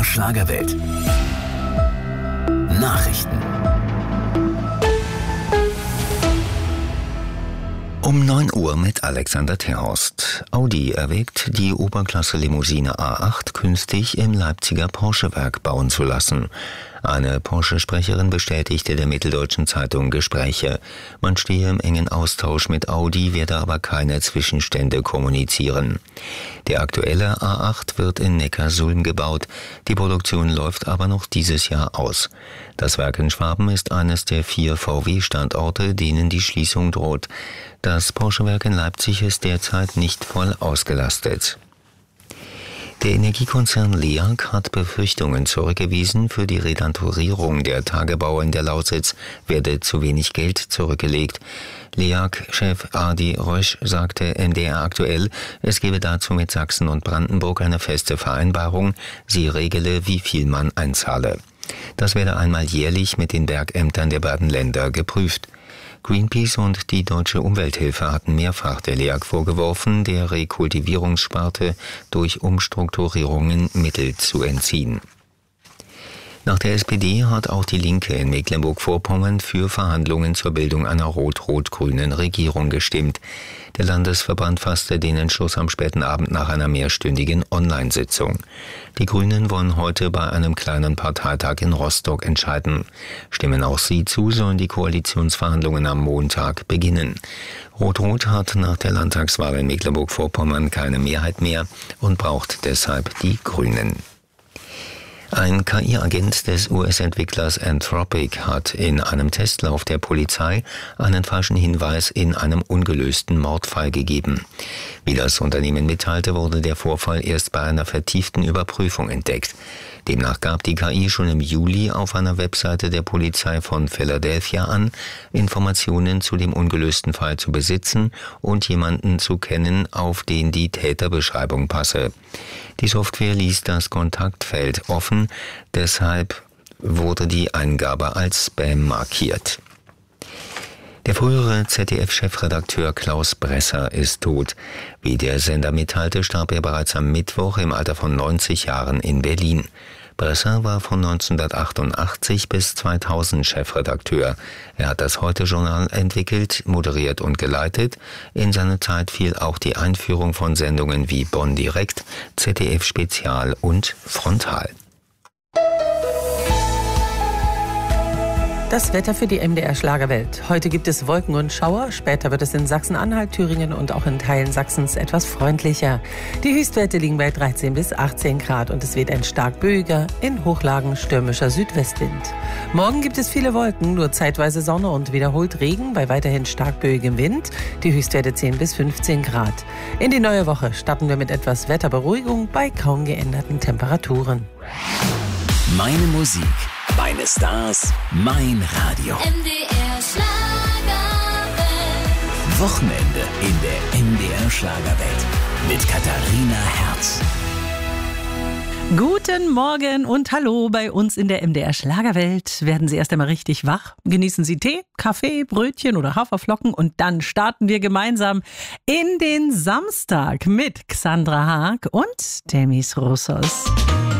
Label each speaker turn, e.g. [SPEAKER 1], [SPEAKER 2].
[SPEAKER 1] MDR Schlagerwelt. Nachrichten. Um 9 Uhr mit Alexander Terhorst. Audi erwägt, die Oberklasse-Limousine A8 künftig im Leipziger Porsche-Werk bauen zu lassen. Eine Porsche-Sprecherin bestätigte der Mitteldeutschen Zeitung Gespräche. Man stehe im engen Austausch mit Audi, werde aber keine Zwischenstände kommunizieren. Der aktuelle A8 wird in Neckarsulm gebaut. Die Produktion läuft aber noch dieses Jahr aus. Das Werk in Schwaben ist eines der 4 VW-Standorte, denen die Schließung droht. Das Porsche-Werk in Leipzig ist derzeit nicht voll ausgelastet. Der Energiekonzern LEAG hat Befürchtungen zurückgewiesen, für die Renaturierung der Tagebauer in der Lausitz werde zu wenig Geld zurückgelegt. LEAG-Chef Adi Rösch sagte MDR aktuell, es gebe dazu mit Sachsen und Brandenburg eine feste Vereinbarung, sie regele, wie viel man einzahle. Das werde einmal jährlich mit den Bergämtern der beiden Länder geprüft. Greenpeace und die Deutsche Umwelthilfe hatten mehrfach der LEAG vorgeworfen, der Rekultivierungssparte durch Umstrukturierungen Mittel zu entziehen. Nach der SPD hat auch die Linke in Mecklenburg-Vorpommern für Verhandlungen zur Bildung einer rot-rot-grünen Regierung gestimmt. Der Landesverband fasste den Entschluss am späten Abend nach einer mehrstündigen Online-Sitzung. Die Grünen wollen heute bei einem kleinen Parteitag in Rostock entscheiden. Stimmen auch sie zu, sollen die Koalitionsverhandlungen am Montag beginnen. Rot-Rot hat nach der Landtagswahl in Mecklenburg-Vorpommern keine Mehrheit mehr und braucht deshalb die Grünen. Ein KI-Agent des US-Entwicklers Anthropic hat in einem Testlauf der Polizei einen falschen Hinweis in einem ungelösten Mordfall gegeben. Wie das Unternehmen mitteilte, wurde der Vorfall erst bei einer vertieften Überprüfung entdeckt. Demnach gab die KI schon im Juli auf einer Webseite der Polizei von Philadelphia an, Informationen zu dem ungelösten Fall zu besitzen und jemanden zu kennen, auf den die Täterbeschreibung passe. Die Software ließ das Kontaktfeld offen, deshalb wurde die Eingabe als Spam markiert. Der frühere ZDF-Chefredakteur Klaus Bresser ist tot. Wie der Sender mitteilte, starb er bereits am Mittwoch im Alter von 90 Jahren in Berlin. Bresser war von 1988 bis 2000 Chefredakteur. Er hat das Heute-Journal entwickelt, moderiert und geleitet. In seine Zeit fiel auch die Einführung von Sendungen wie Bonn Direkt, ZDF Spezial und Frontal.
[SPEAKER 2] Das Wetter für die MDR Schlagerwelt. Heute gibt es Wolken und Schauer. Später wird es in Sachsen-Anhalt, Thüringen und auch in Teilen Sachsens etwas freundlicher. Die Höchstwerte liegen bei 13 bis 18 Grad und es weht ein stark böiger, in Hochlagen stürmischer Südwestwind. Morgen gibt es viele Wolken, nur zeitweise Sonne und wiederholt Regen bei weiterhin stark böigem Wind. Die Höchstwerte 10 bis 15 Grad. In die neue Woche starten wir mit etwas Wetterberuhigung bei kaum geänderten Temperaturen.
[SPEAKER 1] Meine Musik, meine Stars, mein Radio.
[SPEAKER 3] MDR Schlagerwelt.
[SPEAKER 1] Wochenende in der MDR Schlagerwelt mit Katharina Herz.
[SPEAKER 2] Guten Morgen und hallo bei uns in der MDR Schlagerwelt. Werden Sie erst einmal richtig wach? Genießen Sie Tee, Kaffee, Brötchen oder Haferflocken und dann starten wir gemeinsam in den Samstag mit Xandra Haag und Demis Roussos.